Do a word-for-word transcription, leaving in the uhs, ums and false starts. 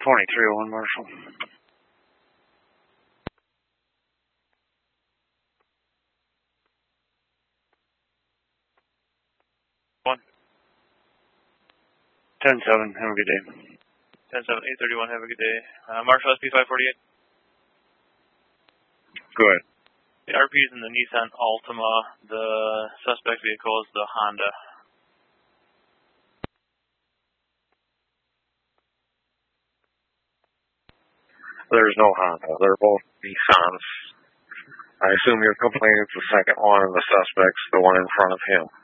twenty-three oh one, Marshall. One. ten seven, have a good day. ten seven, eight thirty-one, have a good day. Uh, Marshall S P five forty-eight. Go ahead. The R P is in the Nissan Altima. The suspect vehicle is the Honda. There's no Honda. They're both Nissans. I assume your complaint is the second one, and the suspect's the one in front of him.